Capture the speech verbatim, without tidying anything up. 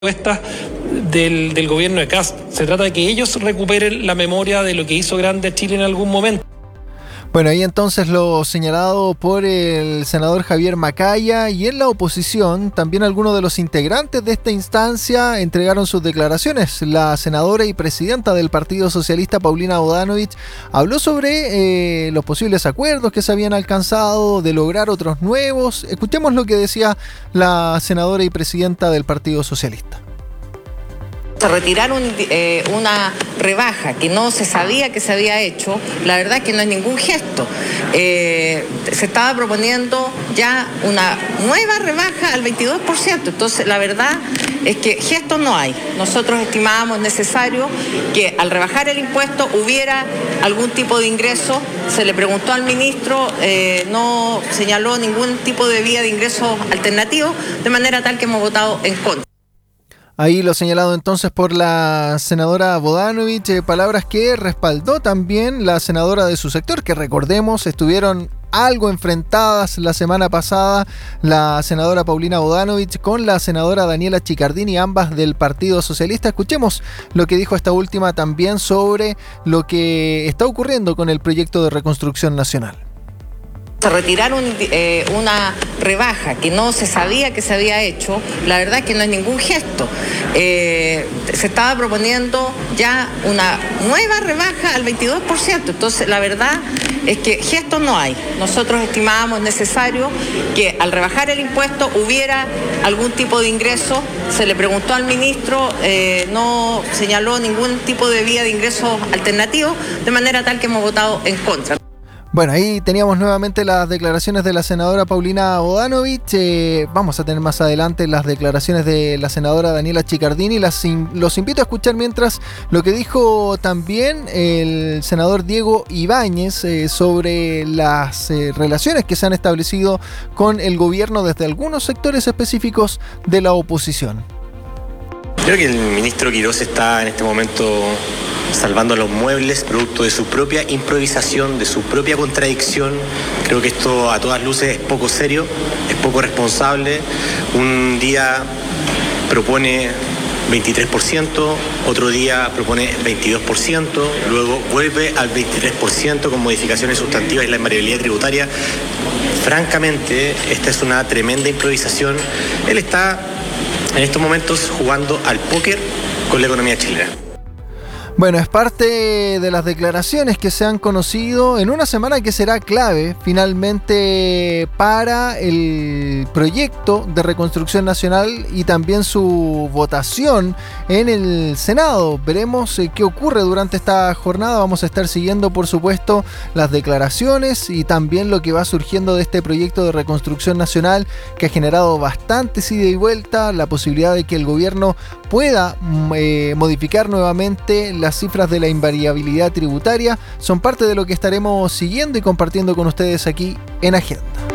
propuestas del, del gobierno de Kast. Se trata de que ellos recuperen la memoria de lo que hizo grande a Chile en algún momento. Bueno, ahí entonces lo señalado por el senador Javier Macaya, y en la oposición también algunos de los integrantes de esta instancia entregaron sus declaraciones. La senadora y presidenta del Partido Socialista, Paulina Bodanovich, habló sobre eh, los posibles acuerdos que se habían alcanzado, de lograr otros nuevos. Escuchemos lo que decía la senadora y presidenta del Partido Socialista. Se retiraron eh, una rebaja que no se sabía que se había hecho. La verdad es que no es ningún gesto. Eh, se estaba proponiendo ya una nueva rebaja al veintidós por ciento. Entonces, la verdad es que gestos no hay. Nosotros estimábamos necesario que al rebajar el impuesto hubiera algún tipo de ingreso. Se le preguntó al ministro, eh, no señaló ningún tipo de vía de ingreso alternativo, de manera tal que hemos votado en contra. Ahí lo señalado entonces por la senadora Bodanovich, eh, palabras que respaldó también la senadora de su sector, que recordemos estuvieron algo enfrentadas la semana pasada la senadora Paulina Bodanovich con la senadora Daniela Chiccardini, ambas del Partido Socialista. Escuchemos lo que dijo esta última también sobre lo que está ocurriendo con el proyecto de reconstrucción nacional. Se retiraron eh, una rebaja que no se sabía que se había hecho. La verdad es que no es ningún gesto. Eh, se estaba proponiendo ya una nueva rebaja al veintidós por ciento. Entonces, la verdad es que gestos no hay. Nosotros estimábamos necesario que al rebajar el impuesto hubiera algún tipo de ingreso. Se le preguntó al ministro, eh, no señaló ningún tipo de vía de ingreso alternativo, de manera tal que hemos votado en contra. Bueno, ahí teníamos nuevamente las declaraciones de la senadora Paulina Bodanovich. Eh, vamos a tener más adelante las declaraciones de la senadora Daniela Chiccardini. Las in, los invito a escuchar mientras lo que dijo también el senador Diego Ibáñez eh, sobre las eh, relaciones que se han establecido con el gobierno desde algunos sectores específicos de la oposición. Creo que el ministro Quirós está en este momento salvando los muebles, producto de su propia improvisación, de su propia contradicción. Creo que esto a todas luces es poco serio, es poco responsable. Un día propone veintitrés por ciento, otro día propone veintidós por ciento, luego vuelve al veintitrés por ciento con modificaciones sustantivas y la invariabilidad tributaria. Francamente, esta es una tremenda improvisación. Él está en estos momentos jugando al póker con la economía chilena. Bueno, es parte de las declaraciones que se han conocido en una semana que será clave finalmente para el proyecto de reconstrucción nacional y también su votación en el Senado. Veremos eh, qué ocurre durante esta jornada. Vamos a estar siguiendo, por supuesto, las declaraciones y también lo que va surgiendo de este proyecto de reconstrucción nacional, que ha generado bastantes ida y vuelta, la posibilidad de que el gobierno pueda eh, modificar nuevamente las cifras de la invariabilidad tributaria. Son parte de lo que estaremos siguiendo y compartiendo con ustedes aquí en Agenda.